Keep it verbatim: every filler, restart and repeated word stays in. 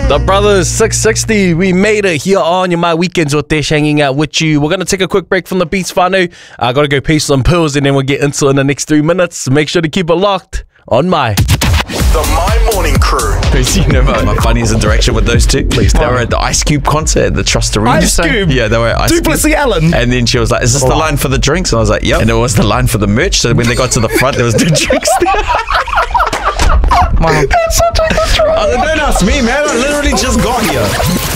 The Brothers six sixty, we made it here on your My Weekends with Dash, hanging out with you. We're going to take a quick break from the beats, whānau. I got to go pay some pills and then we'll get into it in the next three minutes. Make sure to keep it locked on My. The My Morning Crew. You know my, my funniest interaction with those two? Please, they were at the Ice Cube concert at the Trust Arena. Ice Cube? Yeah, they were at Ice Duplessis Cube. Allen. And then she was like, is this the Oh. line for the drinks? And I was like, yep. And it was the line for the merch. So when they got to the front, there was the drinks there. Wow. That's such a good try. I was like, don't ask me, man. I literally just got here.